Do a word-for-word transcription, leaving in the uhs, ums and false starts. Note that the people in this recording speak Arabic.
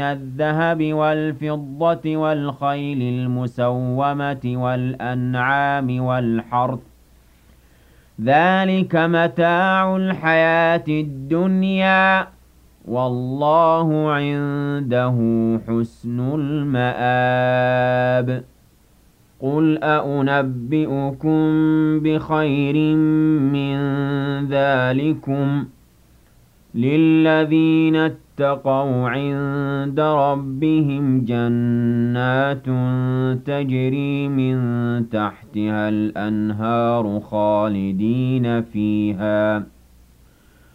الذهب والفضة والخيل المسومة والأنعام والحرث ذلك متاع الحياة الدنيا والله عنده حسن المآب قل أأنبئكم بخير من ذلكم للذين اتقوا عند ربهم جنات تجري من تحتها الأنهار خالدين فيها